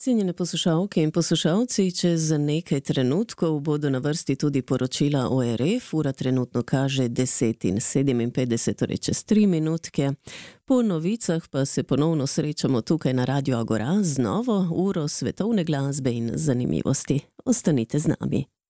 Cenjene poslušalke in poslušalci, čez nekaj trenutkov bodo na vrsti tudi poročila ORF. Ura trenutno kaže 10:57, torej čez 3 minutke. Po novicah pa se ponovno srečamo tukaj na Radiu Agora z novo uro svetovne glasbe in zanimivosti. Ostanite z nami.